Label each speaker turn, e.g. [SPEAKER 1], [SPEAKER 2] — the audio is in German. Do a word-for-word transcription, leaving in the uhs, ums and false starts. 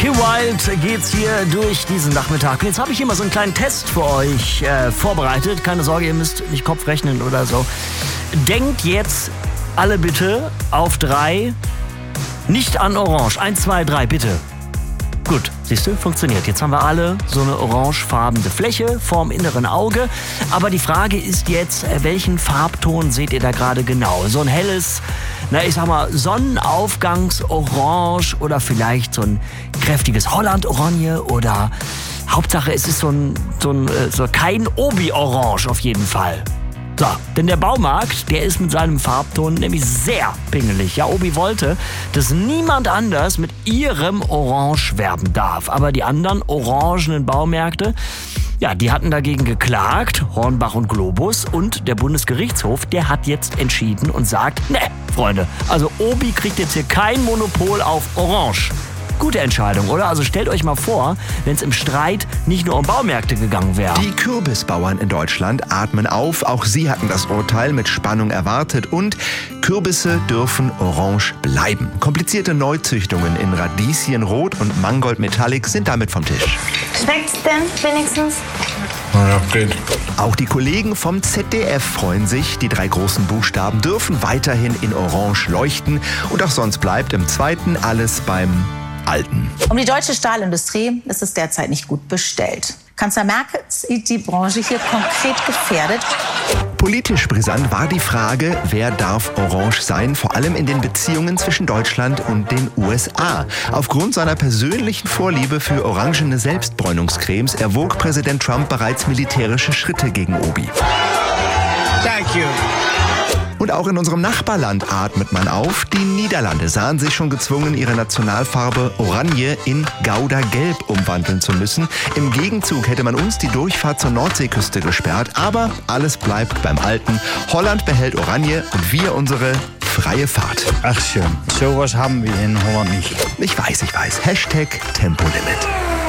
[SPEAKER 1] Kim Wilde geht's hier durch diesen Nachmittag. Und jetzt habe ich hier mal so einen kleinen Test für euch äh, vorbereitet. Keine Sorge, ihr müsst nicht Kopf rechnen oder so. Denkt jetzt alle bitte auf drei, nicht an Orange. Eins, zwei, drei, bitte. Gut, siehst du, funktioniert. Jetzt haben wir alle so eine orangefarbene Fläche vorm inneren Auge. Aber die Frage ist jetzt, welchen Farbton seht ihr da gerade genau? So ein helles, na ich sag mal, Sonnenaufgangsorange oder vielleicht so ein kräftiges Holland-Oranje oder Hauptsache es ist so ein, so ein so kein Obi-Orange auf jeden Fall. So, denn der Baumarkt, der ist mit seinem Farbton nämlich sehr pingelig. Ja, Obi wollte, dass niemand anders mit ihrem Orange werben darf. Aber die anderen orangenen Baumärkte, ja, die hatten dagegen geklagt, Hornbach und Globus. Und der Bundesgerichtshof, der hat jetzt entschieden und sagt, ne, Freunde, also Obi kriegt jetzt hier kein Monopol auf Orange. Gute Entscheidung, oder? Also stellt euch mal vor, wenn es im Streit nicht nur um Baumärkte gegangen wäre.
[SPEAKER 2] Die Kürbisbauern in Deutschland atmen auf. Auch sie hatten das Urteil mit Spannung erwartet. Und Kürbisse dürfen orange bleiben. Komplizierte Neuzüchtungen in Radieschenrot und Mangold Metallic sind damit vom Tisch.
[SPEAKER 3] Schmeckt's denn wenigstens?
[SPEAKER 2] Ja, geht. Auch die Kollegen vom Z D F freuen sich. Die drei großen Buchstaben dürfen weiterhin in Orange leuchten. Und auch sonst bleibt im Zweiten alles beim Alten.
[SPEAKER 4] Um die deutsche Stahlindustrie ist es derzeit nicht gut bestellt. Kanzler Merkel sieht die Branche hier konkret gefährdet.
[SPEAKER 2] Politisch brisant war die Frage, wer darf orange sein, vor allem in den Beziehungen zwischen Deutschland und den U S A. Aufgrund seiner persönlichen Vorliebe für orangene Selbstbräunungscremes erwog Präsident Trump bereits militärische Schritte gegen Obi.
[SPEAKER 5] Thank you.
[SPEAKER 2] Und auch in unserem Nachbarland atmet man auf. Die Niederlande sahen sich schon gezwungen, ihre Nationalfarbe Oranje in Gouda-Gelb umwandeln zu müssen. Im Gegenzug hätte man uns die Durchfahrt zur Nordseeküste gesperrt. Aber alles bleibt beim Alten. Holland behält Oranje und wir unsere freie Fahrt.
[SPEAKER 5] Ach schön, sowas haben wir in Holland nicht.
[SPEAKER 2] Ich weiß, ich weiß. Hashtag Tempolimit.